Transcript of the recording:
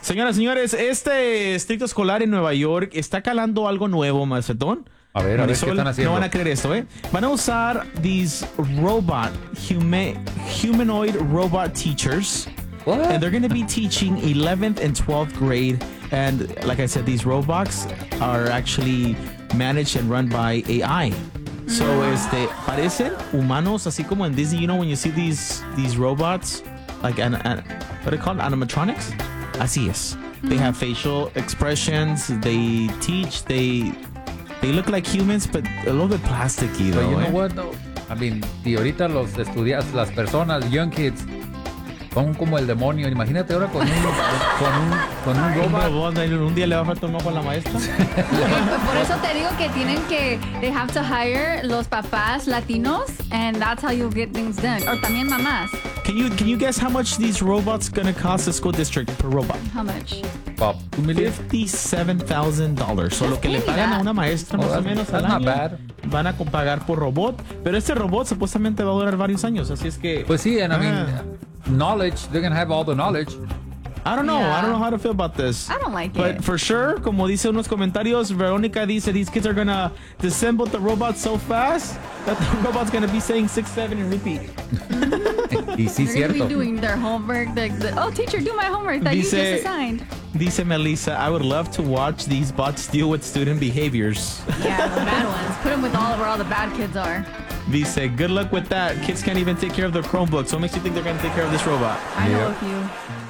Señoras, señores, este estricto escolar en Nueva York está calando algo nuevo, Macetón. A ver, ¿qué están haciendo? No van a creer esto, ¿eh? Van a usar these humanoid robot teachers. What? And they're going to be teaching 11th and 12th grade. And like I said, these robots are actually managed and run by AI. So, parecen humanos, así como en Disney, you know, when you see these robots, like, what are they called? Animatronics? Así es. They have facial expressions, they teach, they look like humans, but a little bit plasticky, though. But you know what, though? I mean, y ahorita los estudiantes, las personas, young kids, son como el demonio. Imagínate ahora con un robot. Un día le va a faltar un ojo a la maestra. Por eso te digo que they have to hire los papás latinos, and that's how you get things done. Or también mamás. Can you guess how much these robots gonna cost the school district per robot? How much? Pop, $57,000. So lo que le pagan a una maestra más o menos al año, van a pagar por robot. Pero este robot supuestamente va a durar varios años, así es que... Pues sí, and I mean, knowledge, they're gonna have all the knowledge. I don't know. Yeah. I don't know how to feel about this. I don't like But it. for sure, como dice unos comentarios, Veronica dice these kids are gonna disassemble the robot so fast that the robot's gonna be saying 6, 7 and repeat. Y sí, They're gonna cierto. be doing their homework. Oh, teacher, do my homework that you just assigned. Dice Melissa, I would love to watch these bots deal with student behaviors. Yeah, the bad ones. Put them with where all the bad kids are. Dice, good luck with that. Kids can't even take care of their Chromebook. So what makes you think they're gonna take care of this robot? I know a few.